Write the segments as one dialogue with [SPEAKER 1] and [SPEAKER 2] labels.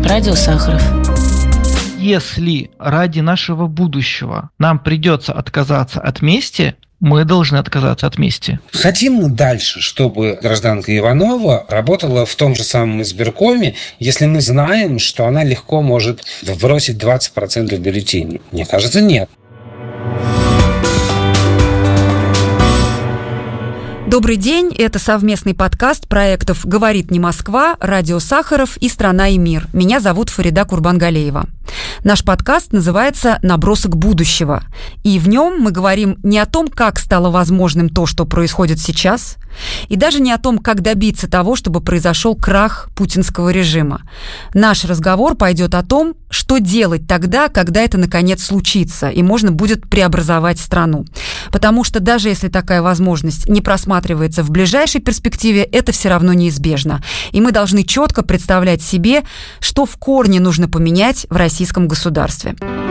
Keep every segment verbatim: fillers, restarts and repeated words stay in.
[SPEAKER 1] Радио Сахаров.
[SPEAKER 2] Если ради нашего будущего нам придется отказаться от мести, мы должны отказаться от мести.
[SPEAKER 3] Хотим мы дальше, чтобы гражданка Иванова работала в том же самом избиркоме, если мы знаем, что она легко может вбросить двадцать процентов бюллетеней? Мне кажется, нет.
[SPEAKER 4] Добрый день, это совместный подкаст проектов «Говорит не Москва», «Радио Сахаров» и «Страна и мир». Меня зовут Фарида Курбангалеева. Наш подкаст называется «Набросок будущего». И в нем мы говорим не о том, как стало возможным то, что происходит сейчас, и даже не о том, как добиться того, чтобы произошел крах путинского режима. Наш разговор пойдет о том, что делать тогда, когда это наконец случится, и можно будет преобразовать страну. Потому что даже если такая возможность не просматривается в ближайшей перспективе, это все равно неизбежно. И мы должны четко представлять себе, что в корне нужно поменять в российском государстве.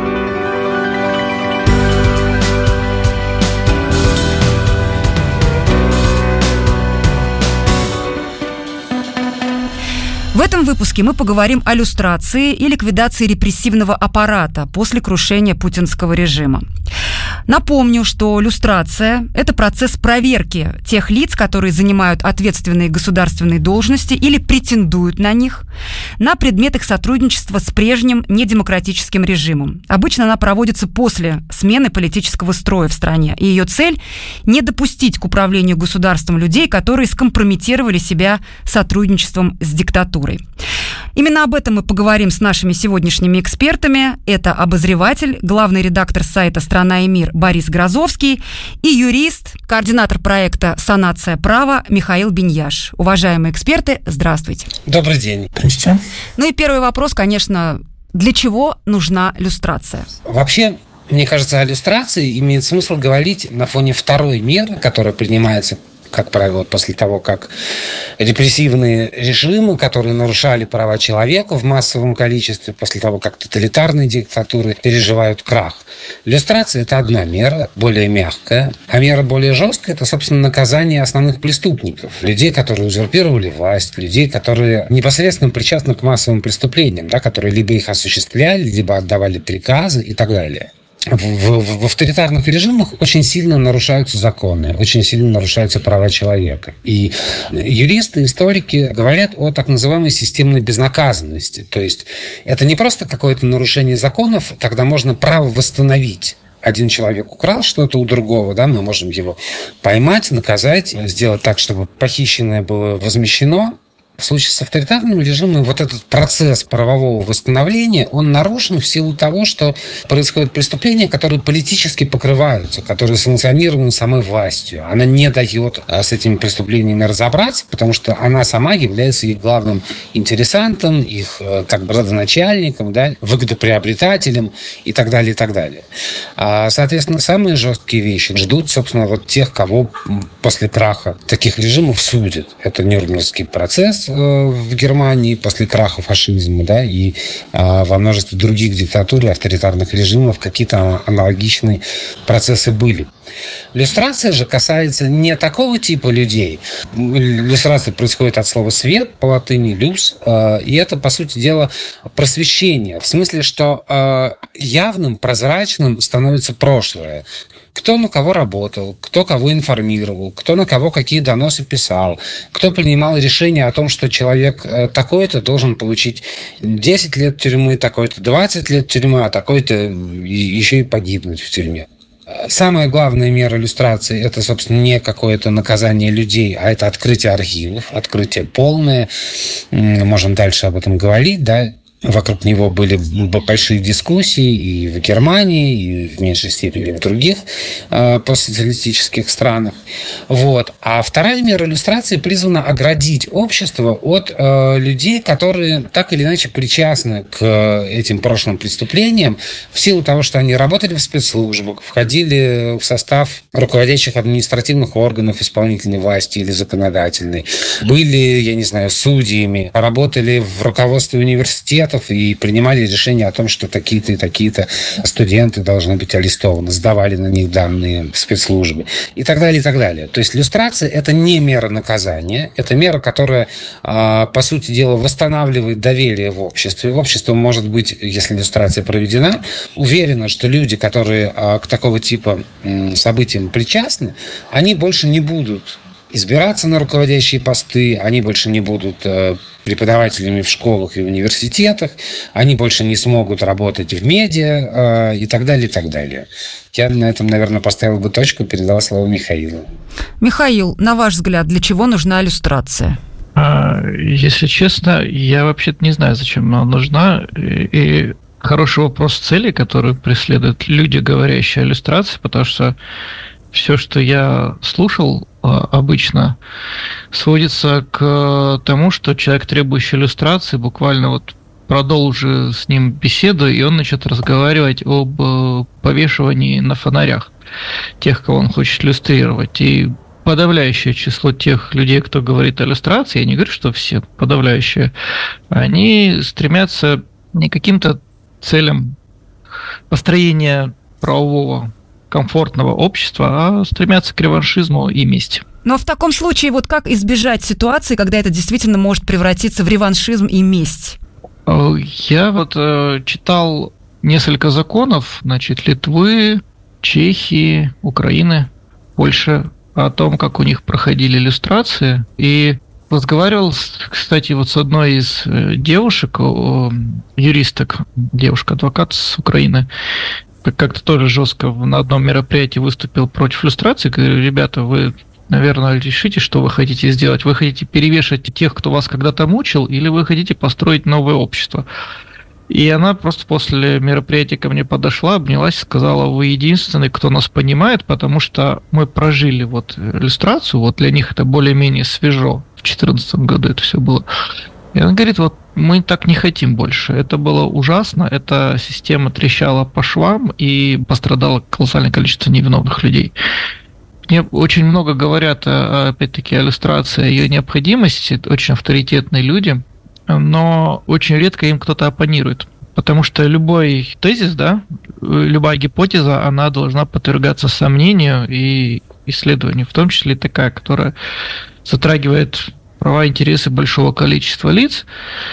[SPEAKER 4] В этом выпуске мы поговорим о люстрации и ликвидации репрессивного аппарата после крушения путинского режима. Напомню, что люстрация – это процесс проверки тех лиц, которые занимают ответственные государственные должности или претендуют на них, на предмет их сотрудничества с прежним недемократическим режимом. Обычно она проводится после смены политического строя в стране, и ее цель – не допустить к управлению государством людей, которые скомпрометировали себя сотрудничеством с диктатурой. Именно об этом мы поговорим с нашими сегодняшними экспертами. Это обозреватель, главный редактор сайта «Страна и мир» Борис Грозовский и юрист, координатор проекта «Санация права» Михаил Биньяш. Уважаемые эксперты, здравствуйте.
[SPEAKER 3] Добрый день.
[SPEAKER 2] Здравствуйте.
[SPEAKER 4] Ну и первый вопрос, конечно, для чего нужна люстрация?
[SPEAKER 3] Вообще, мне кажется, о люстрации имеет смысл говорить на фоне второй меры, которая принимается, как правило, после того, как репрессивные режимы, которые нарушали права человека в массовом количестве, после того, как тоталитарные диктатуры переживают крах. Люстрация – это одна мера, более мягкая, а мера более жесткая – это, собственно, наказание основных преступников, людей, которые узурпировали власть, людей, которые непосредственно причастны к массовым преступлениям, да, которые либо их осуществляли, либо отдавали приказы и так далее. В, в, в авторитарных режимах очень сильно нарушаются законы, очень сильно нарушаются права человека. И юристы, историки говорят о так называемой системной безнаказанности. То есть это не просто какое-то нарушение законов, когда можно право восстановить. Один человек украл что-то у другого, да, мы можем его поймать, наказать, сделать так, чтобы похищенное было возмещено. В случае с авторитарным режимом вот этот процесс правового восстановления, он нарушен в силу того, что происходят преступления, которые политически покрываются, которые санкционированы самой властью. Она не дает с этими преступлениями разобраться, потому что она сама является их главным интересантом, их как бы родоначальником, да, выгодоприобретателем и так далее, и так далее. Соответственно, самые жесткие вещи ждут, собственно, вот тех, кого после краха таких режимов судят. Это Нюрнбергский процесс в Германии после краха фашизма, да, и а, во множестве других диктатур и авторитарных режимов какие-то аналогичные процессы были. Люстрация же касается не такого типа людей. Люстрация происходит от слова «свет», по латыни «люс», э, и это, по сути дела, просвещение. В смысле, что э, явным, прозрачным становится прошлое. Кто на кого работал, кто кого информировал, кто на кого какие доносы писал, кто принимал решение о том, что человек такой-то должен получить десять лет тюрьмы, такой-то двадцать лет тюрьмы, а такой-то еще и погибнуть в тюрьме. Самая главная мера люстрации – это, собственно, не какое-то наказание людей, а это открытие архивов, открытие полное. Можем дальше об этом говорить, да. Вокруг него были большие дискуссии и в Германии, и в меньшей степени в других э, постсоциалистических странах. Вот. А вторая мера люстрации призвана оградить общество от э, людей, которые так или иначе причастны к э, этим прошлым преступлениям в силу того, что они работали в спецслужбах, входили в состав руководящих административных органов исполнительной власти или законодательной, были, я не знаю, судьями, работали в руководстве университета, комитетов и принимали решение о том, что такие-то и такие-то студенты должны быть арестованы, сдавали на них данные спецслужбы и так далее, и так далее. То есть люстрация – это не мера наказания, это мера, которая, по сути дела, восстанавливает доверие в обществе. Общество может быть, если люстрация проведена, уверено, что люди, которые к такого типа событиям причастны, они больше не будут избираться на руководящие посты, они больше не будут преподавателями в школах и университетах, они больше не смогут работать в медиа и так далее, и так далее. Я на этом, наверное, поставил бы точку, передал слово Михаилу.
[SPEAKER 4] Михаил, на ваш взгляд, для чего нужна люстрация?
[SPEAKER 2] Если честно, я вообще-то не знаю, зачем она нужна. И хороший вопрос цели, которую преследуют люди, говорящие о люстрации, потому что все, что я слушал обычно, сводится к тому, что человек, требующий люстрации, буквально вот продолжи с ним беседу, и он начнет разговаривать об повешивании на фонарях тех, кого он хочет люстрировать. И подавляющее число тех людей, кто говорит о люстрации, я не говорю, что все, подавляющие, они стремятся не к каким-то целям построения правового комфортного общества, а стремятся к реваншизму и мести.
[SPEAKER 4] Но в таком случае вот как избежать ситуации, когда это действительно может превратиться в реваншизм и месть?
[SPEAKER 2] Я вот э, читал несколько законов, значит, Литвы, Чехии, Украины, Польши, о том, как у них проходили люстрации, и разговаривал, кстати, вот с одной из девушек, юристок, девушка-адвокат с Украины, как-то тоже жестко на одном мероприятии выступил против люстрации. Говорю, ребята, вы, наверное, решите, что вы хотите сделать. Вы хотите перевешать тех, кто вас когда-то мучил, или вы хотите построить новое общество? И она просто после мероприятия ко мне подошла, обнялась и сказала: вы единственный, кто нас понимает, потому что мы прожили вот люстрацию, вот для них это более-менее свежо. В две тысячи четырнадцатом году это все было. И она говорит, вот мы так не хотим больше. Это было ужасно, эта система трещала по швам, и пострадало колоссальное количество невиновных людей. Мне очень много говорят, опять-таки, о люстрации, о ее необходимости, очень авторитетные люди, но очень редко им кто-то оппонирует. Потому что любой тезис, да, любая гипотеза, она должна подвергаться сомнению и исследованию, в том числе такая, которая затрагивает права и интересы большого количества лиц.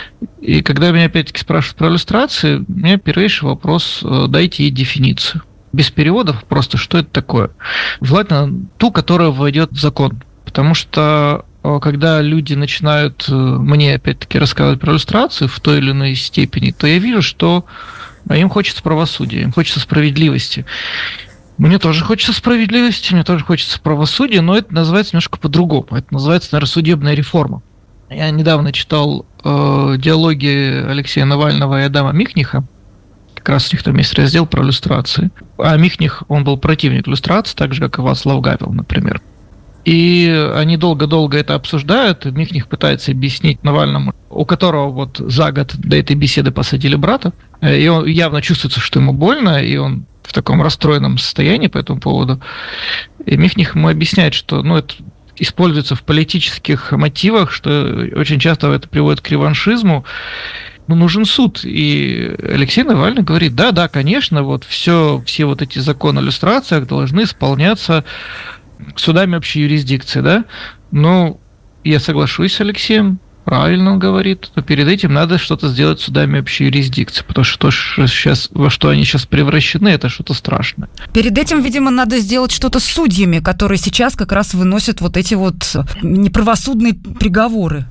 [SPEAKER 2] И когда меня опять-таки спрашивают про люстрации, у меня первейший вопрос: дайте ей дефиницию. Без переводов просто, что это такое. Желательно ту, которая войдет в закон. Потому что когда люди начинают мне опять-таки рассказывать про люстрацию в той или иной степени, то я вижу, что им хочется правосудия, им хочется справедливости. Мне тоже хочется справедливости, мне тоже хочется правосудия, но это называется немножко по-другому. Это называется, наверное, судебная реформа. Я недавно читал э, диалоги Алексея Навального и Адама Михниха. Как раз у них там есть раздел про люстрации. А Михних, он был противник люстрации, так же, как и Вацлав Гавел, например. И они долго-долго это обсуждают. Михних пытается объяснить Навальному, у которого вот за год до этой беседы посадили брата. И он явно чувствуется, что ему больно, и он в таком расстроенном состоянии по этому поводу. И Михних ему объясняет, что ну, это используется в политических мотивах, что очень часто это приводит к реваншизму. Ну, нужен суд. И Алексей Навальный говорит, да, да, конечно, вот все, все вот эти законы о люстрациях должны исполняться судами общей юрисдикции, да? Ну, я соглашусь с Алексеем, правильно он говорит, но перед этим надо что-то сделать с судами общей юрисдикции, потому что то, что сейчас, во что они сейчас превращены, это что-то страшное.
[SPEAKER 4] Перед этим, видимо, надо сделать что-то с судьями, которые сейчас как раз выносят вот эти вот неправосудные приговоры.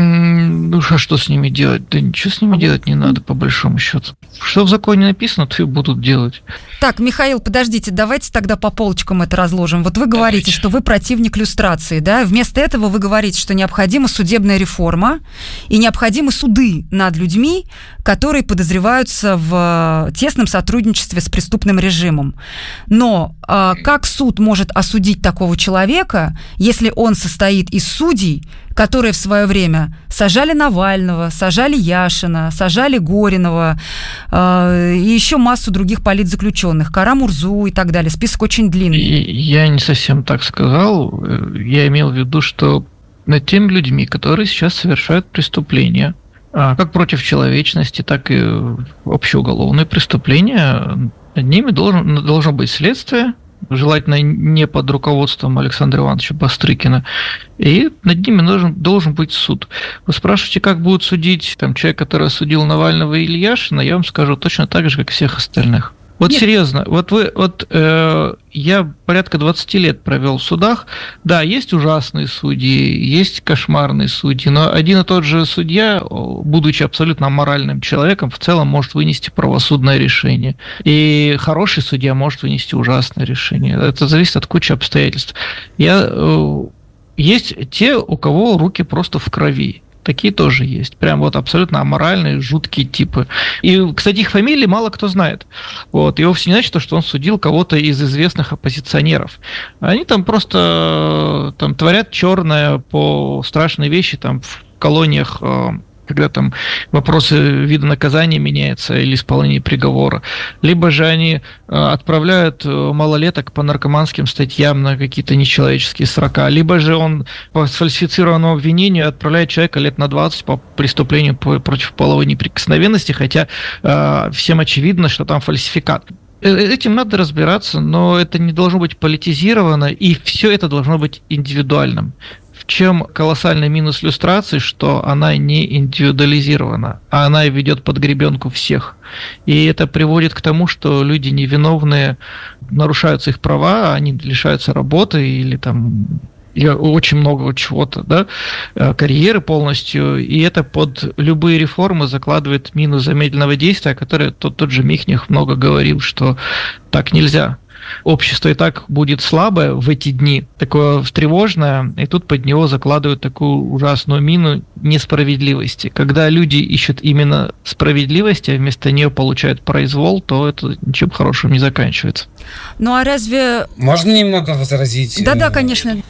[SPEAKER 2] Ну, а что с ними делать? Да ничего с ними делать не надо, по большому счету. Что в законе написано, то и будут делать.
[SPEAKER 4] Так, Михаил, подождите, давайте тогда по полочкам это разложим. Вот вы говорите, давайте. Что вы противник люстрации, да? Вместо этого вы говорите, что необходима судебная реформа и необходимы суды над людьми, которые подозреваются в тесном сотрудничестве с преступным режимом. Но а, как суд может осудить такого человека, если он состоит из судей, которые в свое время сажали Навального, сажали Яшина, сажали Горинова э, и еще массу других политзаключенных, Кара-Мурзу и так далее. Список очень длинный.
[SPEAKER 2] Я не совсем так сказал. Я имел в виду, что над теми людьми, которые сейчас совершают преступления, как против человечности, так и общеуголовные преступления. Над ними должен, должно быть следствие, желательно не под руководством Александра Ивановича Бастрыкина, и над ними должен, должен быть суд. Вы спрашиваете, как будут судить там, человек, который осудил Навального и Ильяшина, я вам скажу точно так же, как всех остальных. Вот Нет. серьезно, вот вы, вот э, я порядка двадцать лет провел в судах. Да, есть ужасные судьи, есть кошмарные судьи, но один и тот же судья, будучи абсолютно аморальным человеком, в целом может вынести правосудное решение. И хороший судья может вынести ужасное решение. Это зависит от кучи обстоятельств. Я, э, есть те, у кого руки просто в крови. Такие тоже есть. Прям вот абсолютно аморальные, жуткие типы. И, кстати, их фамилии мало кто знает. Вот. И вовсе не значит, что он судил кого-то из известных оппозиционеров. Они там просто там, творят черное по страшные вещи там, в колониях, когда там вопросы вида наказания меняются или исполнения приговора. Либо же они отправляют малолеток по наркоманским статьям на какие-то нечеловеческие срока. Либо же он по сфальсифицированному обвинению отправляет человека лет на двадцать по преступлению против половой неприкосновенности, хотя э, всем очевидно, что там фальсификат. Этим надо разбираться, но это не должно быть политизировано, и все это должно быть индивидуальным. В чем колоссальный минус люстрации, что она не индивидуализирована, а она ведет под гребенку всех. И это приводит к тому, что люди невиновные, нарушаются их права, они лишаются работы или там и очень много чего-то, да, карьеры полностью, и это под любые реформы закладывает мину замедленного действия, о которой тот, тот же Михних много говорил, что так нельзя. Общество и так будет слабое в эти дни, такое тревожное, и тут под него закладывают такую ужасную мину несправедливости. Когда люди ищут именно справедливости, а вместо нее получают произвол, то это ничем хорошим не заканчивается.
[SPEAKER 4] Ну а разве...
[SPEAKER 3] Можно немного возразить?
[SPEAKER 4] Да-да, конечно.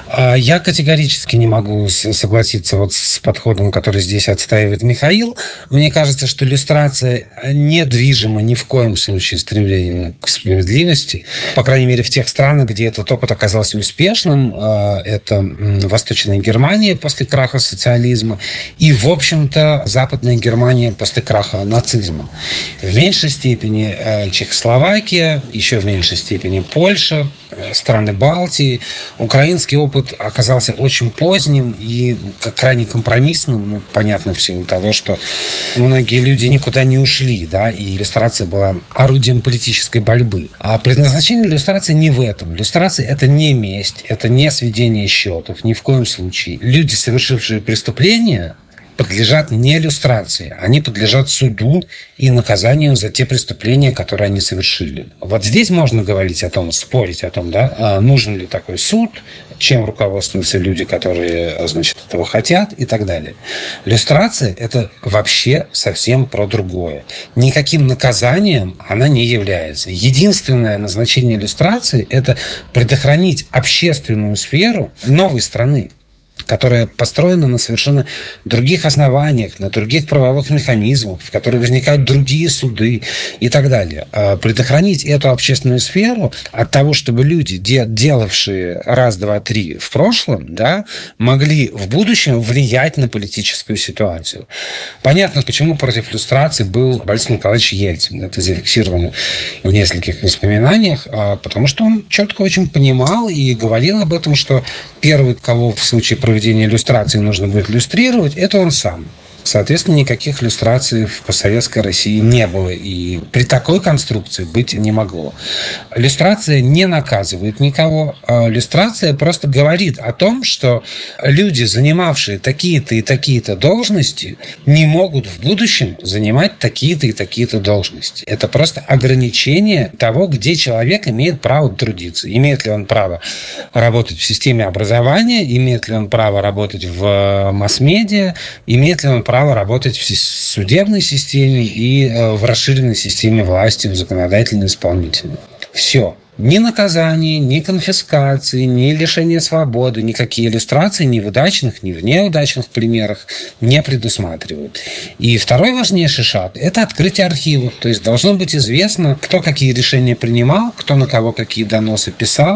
[SPEAKER 3] Я категорически не могу согласиться вот с подходом, который здесь отстаивает Михаил. Мне кажется, что люстрация не движима ни в коем случае стремлением к справедливости. По крайней мере, в тех странах, где этот опыт оказался успешным. Это Восточная Германия после краха социализма и, в общем-то, Западная Германия после краха нацизма. В меньшей степени Чехословакия, еще в меньшей степени Польша, страны Балтии. Украинский опыт оказался очень поздним и крайне компромиссным, ну, понятно, в силу того, что многие люди никуда не ушли, да, и иллюстрация была орудием политической борьбы. А предназначение иллюстрации не в этом. Иллюстрация – это не месть, это не сведение счетов, ни в коем случае. Люди, совершившие преступления, подлежат не иллюстрации, они подлежат суду и наказанию за те преступления, которые они совершили. Вот здесь можно говорить о том, спорить о том, да, нужен ли такой суд, чем руководствуются люди, которые, значит, этого хотят и так далее. Иллюстрация – это вообще совсем про другое. Никаким наказанием она не является. Единственное назначение иллюстрации – это предохранить общественную сферу новой страны, которая построена на совершенно других основаниях, на других правовых механизмах, в которой возникают другие суды и так далее. Предохранить эту общественную сферу от того, чтобы люди, делавшие раз, два, три в прошлом, да, могли в будущем влиять на политическую ситуацию. Понятно, почему против люстрации был Борис Николаевич Ельцин. Это зафиксировано в нескольких воспоминаниях, потому что он четко очень понимал и говорил об этом, что первый, кого в случае проведения иллюстрации нужно будет иллюстрировать, это он сам. Соответственно, никаких иллюстраций в постсоветской России не было. И при такой конструкции быть не могло. Иллюстрация не наказывает никого. Иллюстрация просто говорит о том, что люди, занимавшие такие-то и такие-то должности, не могут в будущем занимать такие-то и такие-то должности. Это просто ограничение того, где человек имеет право трудиться. Имеет ли он право работать в системе образования, имеет ли он право работать в масс-медиа, имеет ли он право работать в судебной системе и в расширенной системе власти, в законодательной, исполнительной. Все. Ни наказание, ни конфискации, ни лишение свободы, никакие иллюстрации ни в удачных, ни в неудачных примерах не предусматривают. И второй важнейший шаг – это открытие архивов. То есть должно быть известно, кто какие решения принимал, кто на кого какие доносы писал,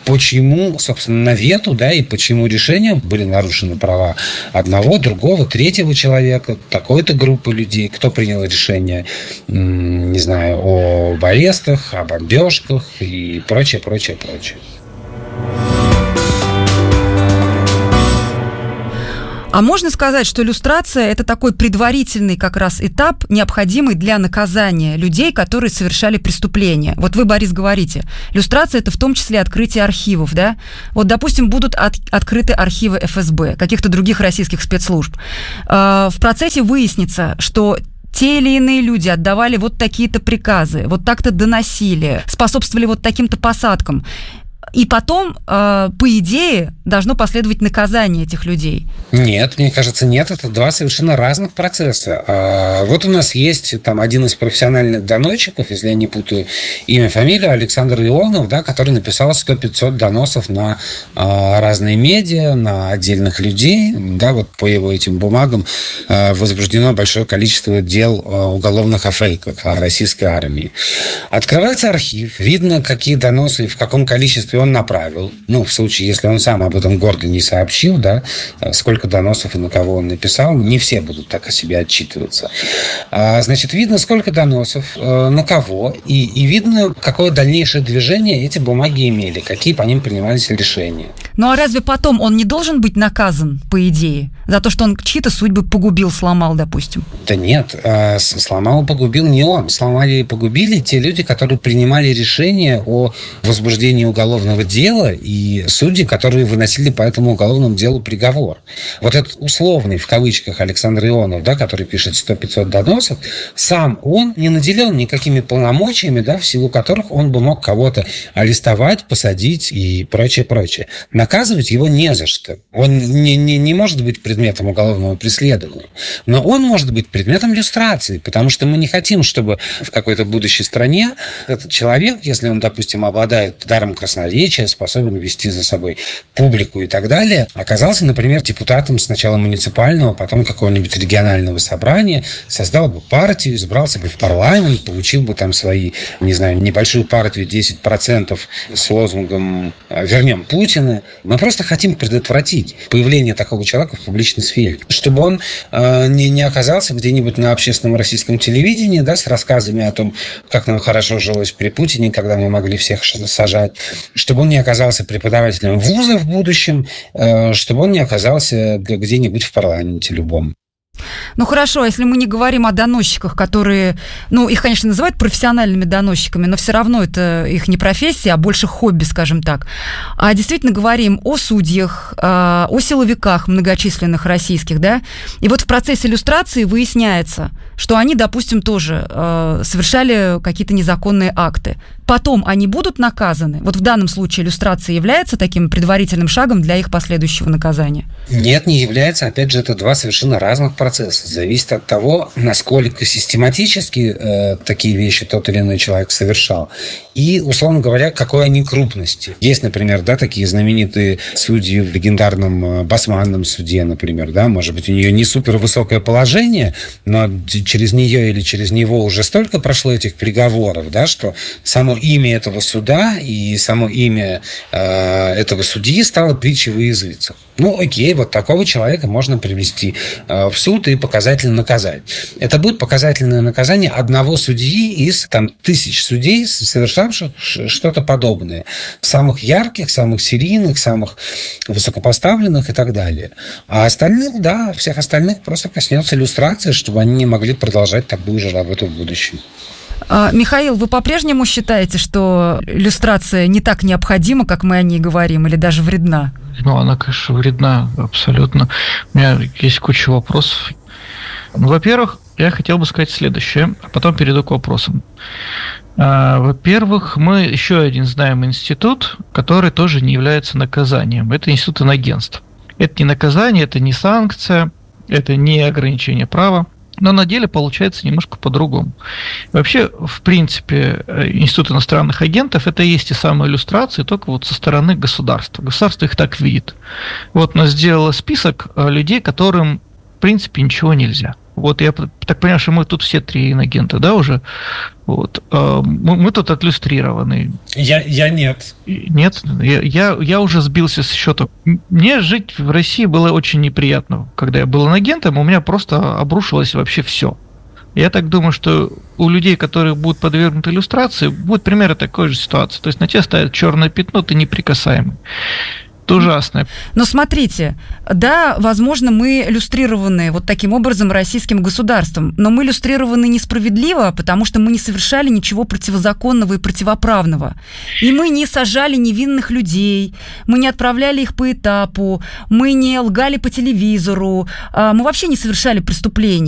[SPEAKER 3] почему, собственно, на вету, да, и почему решением были нарушены права одного, другого, третьего человека, такой-то группы людей, кто принял решение, не знаю, об арестах, о бомбежках и прочее, прочее, прочее.
[SPEAKER 4] А можно сказать, что люстрация – это такой предварительный как раз этап, необходимый для наказания людей, которые совершали преступления. Вот вы, Борис, говорите, люстрация – это в том числе открытие архивов, да? Вот, допустим, будут от, открыты архивы эф эс бэ, каких-то других российских спецслужб. Э, в процессе выяснится, что те или иные люди отдавали вот такие-то приказы, вот так-то доносили, способствовали вот таким-то посадкам. И потом, э, по идее, должно последовать наказание этих людей.
[SPEAKER 3] Нет, мне кажется, нет. Это два совершенно разных процесса. А вот у нас есть там один из профессиональных доносчиков, если я не путаю имя, фамилию, Александр Леонов, да, который написал сто-пятьсот доносов на а, разные медиа, на отдельных людей. Да, вот по его этим бумагам а, возбуждено большое количество дел а, уголовных о фейках, о российской армии. Открывается архив, видно, какие доносы и в каком количестве он направил. Ну, в случае, если он сам об этом гордо не сообщил, да, сколько доносов и на кого он написал, не все будут так о себе отчитываться. А, значит, видно, сколько доносов, э, на кого, и, и видно, какое дальнейшее движение эти бумаги имели, какие по ним принимались решения.
[SPEAKER 4] Ну, а разве потом он не должен быть наказан, по идее, за то, что он чьи-то судьбы погубил, сломал, допустим?
[SPEAKER 3] Да нет, э, сломал и погубил не он. Сломали и погубили те люди, которые принимали решение о возбуждении уголовного дела, и судьи, которые выносили по этому уголовному делу приговор. Вот этот условный, в кавычках, Александр Ионов, да, который пишет сто-пятьсот доносов, сам он не наделен никакими полномочиями, да, в силу которых он бы мог кого-то арестовать, посадить и прочее, прочее. Наказывать его не за что. Он не, не, не может быть предметом уголовного преследования. Но он может быть предметом люстрации, потому что мы не хотим, чтобы в какой-то будущей стране этот человек, если он, допустим, обладает даром красноречия, способен вести за собой публику и так далее, оказался, например, депутатом сначала муниципального, потом какого-нибудь регионального собрания, создал бы партию, избрался бы в парламент, получил бы там свои, не знаю, небольшую партию десять процентов с лозунгом «Вернем Путина». Мы просто хотим предотвратить появление такого человека в публичной сфере, чтобы он э, не, не оказался где-нибудь на общественном российском телевидении, да, с рассказами о том, как нам хорошо жилось при Путине, когда мы могли всех сажать, чтобы он не оказался преподавателем вуза в будущем, чтобы он не оказался где-нибудь в парламенте любом.
[SPEAKER 4] Ну хорошо, если мы не говорим о доносчиках, которые, ну, их, конечно, называют профессиональными доносчиками, но все равно это их не профессия, а больше хобби, скажем так. А действительно говорим о судьях, о силовиках многочисленных российских, да, и вот в процессе люстрации выясняется, что они, допустим, тоже совершали какие-то незаконные акты. Потом они будут наказаны? Вот в данном случае люстрация является таким предварительным шагом для их последующего наказания?
[SPEAKER 3] Нет, не является. Опять же, это два совершенно разных процесса. Зависит от того, насколько систематически э, такие вещи тот или иной человек совершал. И, условно говоря, какой они крупности. Есть, например, да, такие знаменитые судьи в легендарном Басманном суде, например. Да, может быть, у нее не супервысокое положение, но через нее или через него уже столько прошло этих приговоров, да, что само имя этого суда и само имя э, этого судьи стало притчей во языцах. Ну, окей, вот такого человека можно привести э, в суд и показательно наказать. Это будет показательное наказание одного судьи из там, тысяч судей, совершавших что-то подобное. Самых ярких, самых серийных, самых высокопоставленных и так далее. А остальных, да, всех остальных просто коснется люстрация, чтобы они не могли продолжать такую же работу в будущем.
[SPEAKER 4] Михаил, вы по-прежнему считаете, что люстрация не так необходима, как мы о ней говорим, или даже вредна?
[SPEAKER 2] Ну, она, конечно, вредна абсолютно. У меня есть куча вопросов. Ну, во-первых, я хотел бы сказать следующее, а потом перейду к вопросам. Во-первых, мы еще один знаем институт, который тоже не является наказанием. Это институт инагентств. Это не наказание, это не санкция, это не ограничение права. Но на деле получается немножко по-другому. Вообще, в принципе, Институт иностранных агентов – это и есть те самые иллюстрации, только вот со стороны государства. Государство их так видит. Вот у нас сделало список людей, которым, в принципе, ничего нельзя. Вот я так понимаю, что мы тут все три инагента, да, уже? Вот. Мы, мы тут отлюстрированы.
[SPEAKER 1] Я, я нет.
[SPEAKER 2] Нет, я, я, я уже сбился с счета. Мне жить в России было очень неприятно. Когда я был инагентом, у меня просто обрушилось вообще все. Я так думаю, что у людей, которые будут подвергнуты иллюстрации, будет примерно такой же ситуации. То есть на тебя ставят черное пятно, ты неприкасаемый. Это ужасно.
[SPEAKER 4] Но смотрите, да, возможно, мы иллюстрированы вот таким образом российским государством, но мы иллюстрированы несправедливо, потому что мы не совершали ничего противозаконного и противоправного. И мы не сажали невинных людей, мы не отправляли их по этапу, мы не лгали по телевизору, мы вообще не совершали преступлений.